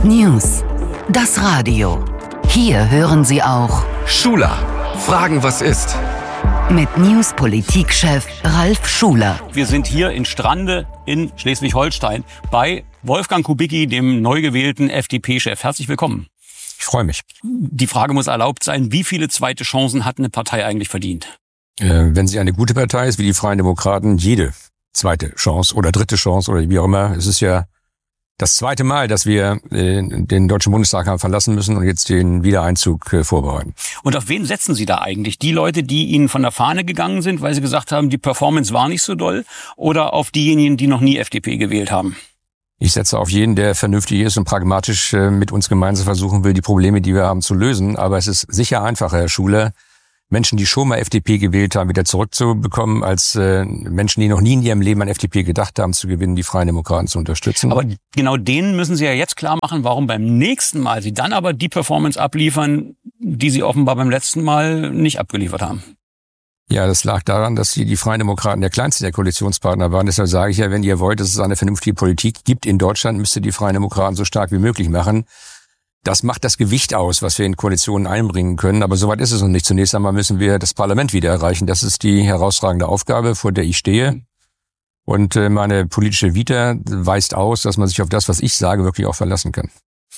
News. Das Radio. Hier hören Sie auch Schuler. Fragen, was ist? Mit News-Politikchef Ralf Schuler. Wir sind hier in Strande in Schleswig-Holstein bei Wolfgang Kubicki, dem neu gewählten FDP-Chef. Herzlich willkommen. Ich freue mich. Die Frage muss erlaubt sein, wie viele zweite Chancen hat eine Partei eigentlich verdient? Wenn sie eine gute Partei ist, wie die Freien Demokraten, jede zweite Chance oder dritte Chance oder wie auch immer. Es ist ja das zweite Mal, dass wir den Deutschen Bundestag haben verlassen müssen und jetzt den Wiedereinzug vorbereiten. Und auf wen setzen Sie da eigentlich? Die Leute, die Ihnen von der Fahne gegangen sind, weil Sie gesagt haben, die Performance war nicht so doll? Oder auf diejenigen, die noch nie FDP gewählt haben? Ich setze auf jeden, der vernünftig ist und pragmatisch mit uns gemeinsam versuchen will, die Probleme, die wir haben, zu lösen. Aber es ist sicher einfacher, Herr Schuler, Menschen, die schon mal FDP gewählt haben, wieder zurückzubekommen, als Menschen, die noch nie in ihrem Leben an FDP gedacht haben, zu gewinnen, die Freien Demokraten zu unterstützen. Aber genau denen müssen Sie ja jetzt klar machen, warum beim nächsten Mal Sie dann aber die Performance abliefern, die Sie offenbar beim letzten Mal nicht abgeliefert haben. Ja, das lag daran, dass die Freien Demokraten der kleinste der Koalitionspartner waren. Deshalb sage ich ja, wenn ihr wollt, dass es eine vernünftige Politik gibt in Deutschland, müsst ihr die Freien Demokraten so stark wie möglich machen. Das macht das Gewicht aus, was wir in Koalitionen einbringen können. Aber soweit ist es noch nicht. Zunächst einmal müssen wir das Parlament wieder erreichen. Das ist die herausragende Aufgabe, vor der ich stehe. Und meine politische Vita weist aus, dass man sich auf das, was ich sage, wirklich auch verlassen kann.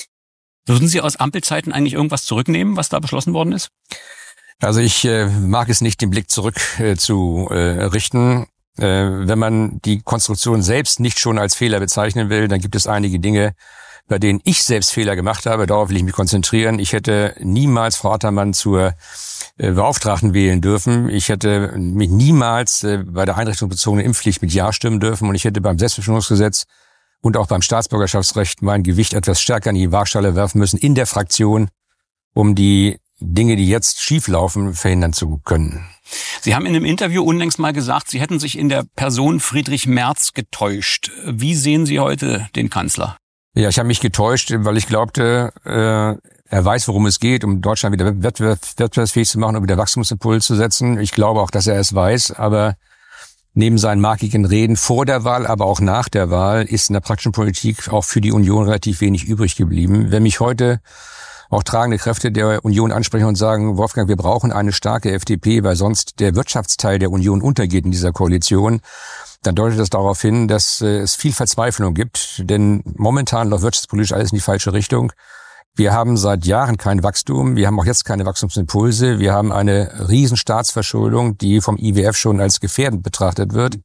Würden Sie aus Ampelzeiten eigentlich irgendwas zurücknehmen, was da beschlossen worden ist? Also ich mag es nicht, den Blick zurück zu richten. Wenn man die Konstruktion selbst nicht schon als Fehler bezeichnen will, dann gibt es einige Dinge, bei denen ich selbst Fehler gemacht habe. Darauf will ich mich konzentrieren. Ich hätte niemals Frau Attermann zur Beauftragten wählen dürfen. Ich hätte mich niemals bei der einrichtungsbezogenen Impfpflicht mit Ja stimmen dürfen. Und ich hätte beim Selbstbestimmungsgesetz und auch beim Staatsbürgerschaftsrecht mein Gewicht etwas stärker in die Waagschale werfen müssen in der Fraktion, um die Dinge, die jetzt schieflaufen, verhindern zu können. Sie haben in einem Interview unlängst mal gesagt, Sie hätten sich in der Person Friedrich Merz getäuscht. Wie sehen Sie heute den Kanzler? Ja, ich habe mich getäuscht, weil ich glaubte, er weiß, worum es geht, um Deutschland wieder wettbewerbsfähig zu machen, um wieder Wachstumsimpuls zu setzen. Ich glaube auch, dass er es weiß, aber neben seinen markigen Reden vor der Wahl, aber auch nach der Wahl, ist in der praktischen Politik auch für die Union relativ wenig übrig geblieben. Wenn mich heute auch tragende Kräfte der Union ansprechen und sagen, Wolfgang, wir brauchen eine starke FDP, weil sonst der Wirtschaftsteil der Union untergeht in dieser Koalition, dann deutet das darauf hin, dass es viel Verzweiflung gibt. Denn momentan läuft wirtschaftspolitisch alles in die falsche Richtung. Wir haben seit Jahren kein Wachstum, wir haben auch jetzt keine Wachstumsimpulse, wir haben eine riesen Staatsverschuldung, die vom IWF schon als gefährdend betrachtet wird.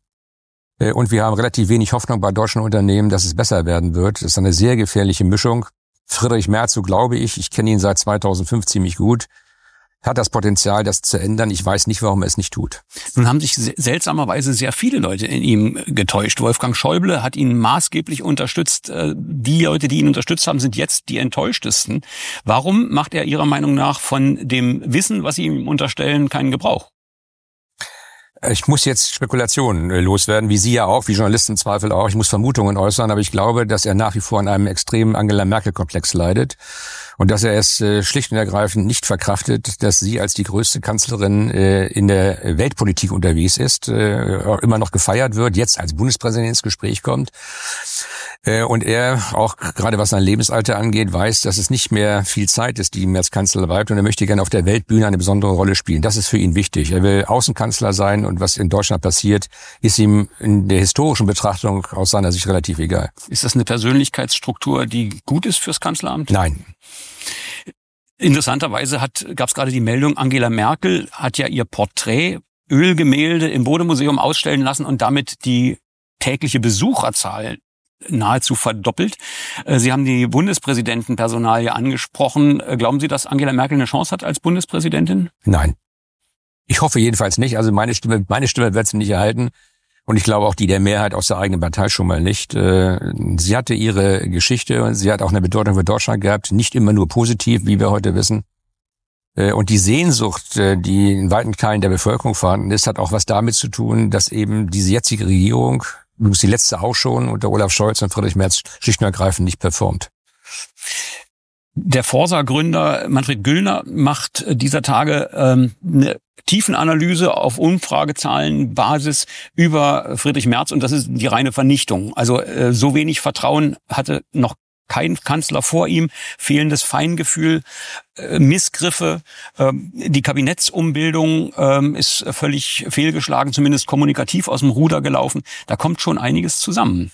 Und wir haben relativ wenig Hoffnung bei deutschen Unternehmen, dass es besser werden wird. Das ist eine sehr gefährliche Mischung. Friedrich Merz, so glaube ich kenne ihn seit 2005 ziemlich gut, hat das Potenzial, das zu ändern. Ich weiß nicht, warum er es nicht tut. Nun haben sich seltsamerweise sehr viele Leute in ihm getäuscht. Wolfgang Schäuble hat ihn maßgeblich unterstützt. Die Leute, die ihn unterstützt haben, sind jetzt die enttäuschtesten. Warum macht er Ihrer Meinung nach von dem Wissen, was Sie ihm unterstellen, keinen Gebrauch? Ich muss jetzt Spekulationen loswerden, wie Sie ja auch, wie Journalisten im Zweifel auch. Ich muss Vermutungen äußern, aber ich glaube, dass er nach wie vor an einem extremen Angela-Merkel-Komplex leidet und dass er es schlicht und ergreifend nicht verkraftet, dass sie als die größte Kanzlerin in der Weltpolitik unterwegs ist, immer noch gefeiert wird, jetzt als Bundespräsident ins Gespräch kommt. Und er, auch gerade was sein Lebensalter angeht, weiß, dass es nicht mehr viel Zeit ist, die ihm als Kanzler bleibt. Und er möchte gerne auf der Weltbühne eine besondere Rolle spielen. Das ist für ihn wichtig. Er will Außenkanzler sein und was in Deutschland passiert, ist ihm in der historischen Betrachtung aus seiner Sicht relativ egal. Ist das eine Persönlichkeitsstruktur, die gut ist fürs Kanzleramt? Nein. Interessanterweise gab es gerade die Meldung, Angela Merkel hat ja ihr Porträt, Ölgemälde im Bode-Museum ausstellen lassen und damit die tägliche Besucherzahl nahezu verdoppelt. Sie haben die Bundespräsidentenpersonalie angesprochen. Glauben Sie, dass Angela Merkel eine Chance hat als Bundespräsidentin? Nein. Ich hoffe jedenfalls nicht. Also meine Stimme wird sie nicht erhalten. Und ich glaube auch die der Mehrheit aus der eigenen Partei schon mal nicht. Sie hatte ihre Geschichte und sie hat auch eine Bedeutung für Deutschland gehabt. Nicht immer nur positiv, wie wir heute wissen. Und die Sehnsucht, die in weiten Teilen der Bevölkerung vorhanden ist, hat auch was damit zu tun, dass eben diese jetzige Regierung, übrigens die letzte auch schon, unter Olaf Scholz und Friedrich Merz schlicht und ergreifend nicht performt. Der Forsa-Gründer Manfred Güllner macht dieser Tage eine Tiefenanalyse auf Umfragezahlenbasis über Friedrich Merz und das ist die reine Vernichtung. Also so wenig Vertrauen hatte noch kein Kanzler vor ihm, fehlendes Feingefühl, Missgriffe, die Kabinettsumbildung ist völlig fehlgeschlagen, zumindest kommunikativ aus dem Ruder gelaufen. Da kommt schon einiges zusammen.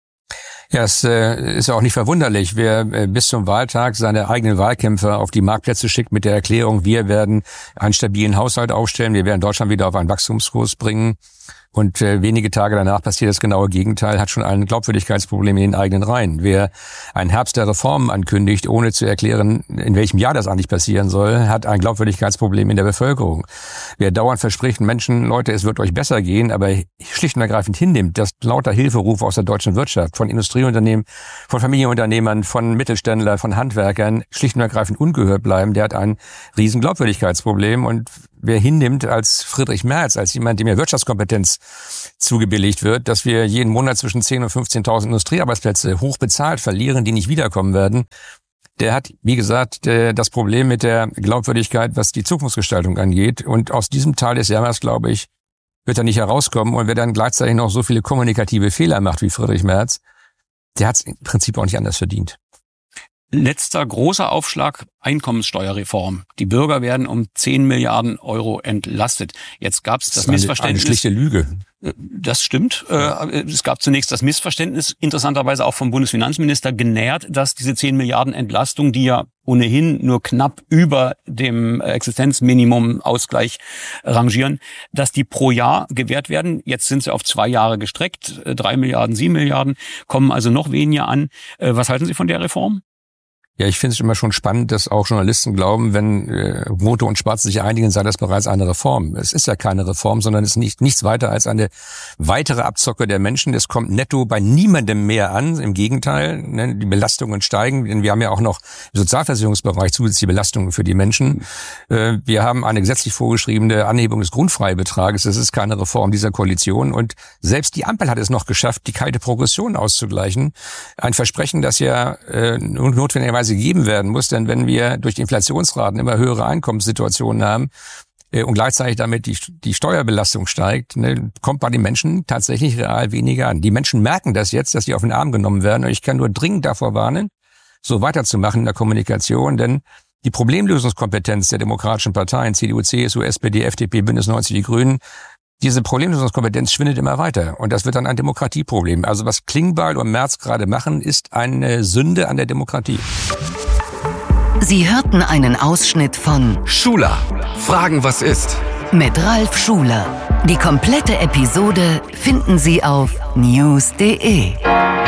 Ja, es ist auch nicht verwunderlich, wer bis zum Wahltag seine eigenen Wahlkämpfer auf die Marktplätze schickt mit der Erklärung, wir werden einen stabilen Haushalt aufstellen, wir werden Deutschland wieder auf einen Wachstumskurs bringen. Und wenige Tage danach passiert das genaue Gegenteil, hat schon ein Glaubwürdigkeitsproblem in den eigenen Reihen. Wer einen Herbst der Reformen ankündigt, ohne zu erklären, in welchem Jahr das eigentlich passieren soll, hat ein Glaubwürdigkeitsproblem in der Bevölkerung. Wer dauernd verspricht, Menschen, Leute, es wird euch besser gehen, aber schlicht und ergreifend hinnimmt, dass lauter Hilferufe aus der deutschen Wirtschaft, von Industrieunternehmen, von Familienunternehmern, von Mittelständlern, von Handwerkern schlicht und ergreifend ungehört bleiben, der hat ein riesen Glaubwürdigkeitsproblem. Und wer hinnimmt als Friedrich Merz, als jemand, dem ja Wirtschaftskompetenz zugebilligt wird, dass wir jeden Monat zwischen 10.000 und 15.000 Industriearbeitsplätze hoch bezahlt verlieren, die nicht wiederkommen werden, der hat, wie gesagt, das Problem mit der Glaubwürdigkeit, was die Zukunftsgestaltung angeht. Und aus diesem Teil des Jammers, glaube ich, wird er nicht herauskommen. Und wer dann gleichzeitig noch so viele kommunikative Fehler macht wie Friedrich Merz, der hat es im Prinzip auch nicht anders verdient. Letzter großer Aufschlag, Einkommenssteuerreform. Die Bürger werden um 10 Milliarden Euro entlastet. Jetzt gab es das Missverständnis. Eine schlichte Lüge. Das stimmt. Es gab zunächst das Missverständnis, interessanterweise auch vom Bundesfinanzminister genährt, dass diese 10 Milliarden Entlastung, die ja ohnehin nur knapp über dem Existenzminimum-Ausgleich rangieren, dass die pro Jahr gewährt werden. Jetzt sind sie auf 2 Jahre gestreckt. 3 Milliarden, 7 Milliarden, kommen also noch weniger an. Was halten Sie von der Reform? Ja, ich finde es immer schon spannend, dass auch Journalisten glauben, wenn Rote und Schwarz sich einigen, sei das bereits eine Reform. Es ist ja keine Reform, sondern es ist nichts weiter als eine weitere Abzocke der Menschen. Es kommt netto bei niemandem mehr an. Im Gegenteil, ne, die Belastungen steigen, denn wir haben ja auch noch im Sozialversicherungsbereich zusätzliche Belastungen für die Menschen. Wir haben eine gesetzlich vorgeschriebene Anhebung des Grundfreibetrages. Das ist keine Reform dieser Koalition. Und selbst die Ampel hat es noch geschafft, die kalte Progression auszugleichen. Ein Versprechen, das ja notwendigerweise gegeben werden muss, denn wenn wir durch die Inflationsraten immer höhere Einkommenssituationen haben und gleichzeitig damit die Steuerbelastung steigt, ne, kommt bei den Menschen tatsächlich real weniger an. Die Menschen merken das jetzt, dass sie auf den Arm genommen werden, und ich kann nur dringend davor warnen, so weiterzumachen in der Kommunikation, denn die Problemlösungskompetenz der demokratischen Parteien, CDU, CSU, SPD, FDP, Bündnis 90, die Grünen, diese Problemlösungskompetenz schwindet immer weiter, und das wird dann ein Demokratieproblem. Also was Klingbeil und Merz gerade machen, ist eine Sünde an der Demokratie. Sie hörten einen Ausschnitt von Schuler, Fragen, was ist? Mit Ralf Schuler. Die komplette Episode finden Sie auf news.de.